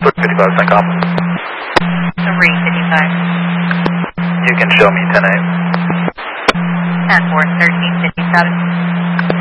Put 55 SENCOM. 355. You can show me 10-8. 10-4, 1357.